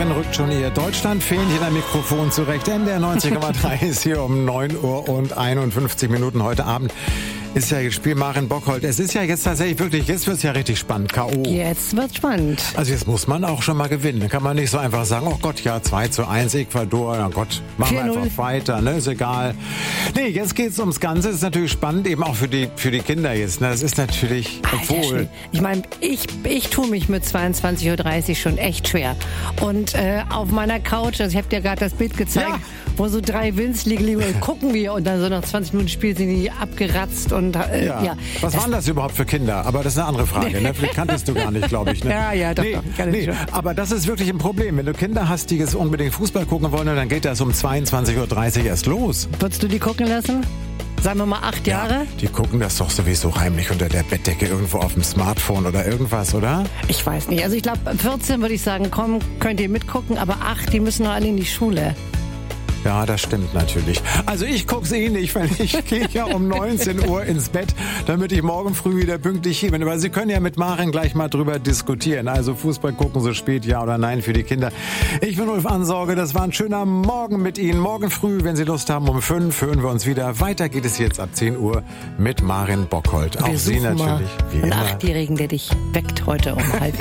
Marin rückt schon ihr Deutschland-Fähnchen am Mikrofon zurecht. NDR 90,3 ist hier um 9 Uhr und 51 Minuten heute Abend. Ist ja gespielt, Marin Bockholt. Es ist ja jetzt tatsächlich wirklich, jetzt wird's ja richtig spannend. K.O. Jetzt wird's spannend. Also jetzt muss man auch schon mal gewinnen. Dann kann man nicht so einfach sagen, oh Gott, ja, 2:1 Ecuador, oh Gott, machen wir einfach weiter, ne, ist egal. Nee, jetzt geht's ums Ganze. Das ist natürlich spannend, eben auch für die Kinder jetzt. Ne? Das ist natürlich, obwohl... Ich meine, ich tue mich mit 22:30 Uhr schon echt schwer. Und auf meiner Couch, also ich habe dir gerade das Bild gezeigt, ja, wo so 3 Winzlinge liegen und gucken wir und dann so nach 20 Minuten Spiel sind die abgeratzt und ja. Was waren das überhaupt für Kinder? Aber das ist eine andere Frage. Ne? Vielleicht kanntest du gar nicht, glaube ich. Ne? Ja, doch. Aber das ist wirklich ein Problem. Wenn du Kinder hast, die jetzt unbedingt Fußball gucken wollen, dann geht das um 22:30 Uhr erst los. Würdest du die gucken lassen? Sagen wir mal 8 Jahre? Ja, die gucken das doch sowieso heimlich unter der Bettdecke irgendwo auf dem Smartphone oder irgendwas, oder? Ich weiß nicht. Also ich glaube, 14 würde ich sagen, komm, könnt ihr mitgucken, aber 8, die müssen noch alle in die Schule. Ja, das stimmt natürlich. Also ich guck's nicht, weil ich gehe ja um 19 Uhr ins Bett, damit ich morgen früh wieder pünktlich hier bin. Aber Sie können ja mit Marin gleich mal drüber diskutieren. Also Fußball gucken so spät, ja oder nein für die Kinder. Ich bin Ulf Ansorge, das war ein schöner Morgen mit Ihnen. Morgen früh, wenn Sie Lust haben, um 5 hören wir uns wieder. Weiter geht es jetzt ab 10 Uhr mit Marin Bockholt. Auch Sie natürlich. Wie immer. Einen 8-Jährigen, der dich weckt heute um 7:30.